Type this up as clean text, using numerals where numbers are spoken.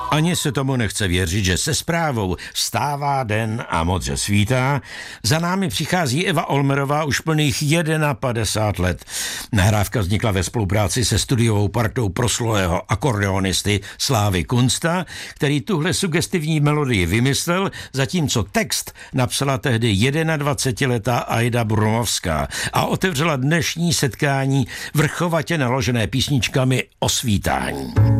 Ani se tomu nechce věřit, že se zprávou vstává den a moc že svítá. Za námi přichází Eva Olmerová už plných 51 let. Nahrávka vznikla ve spolupráci se studiovou partou proslulého akordeonisty Slávy Kunsta, který tuhle sugestivní melodii vymyslel, zatímco text napsala tehdy 21letá Aida Brunovská a otevřela dnešní setkání vrchovatě naložené písničkami o svítání.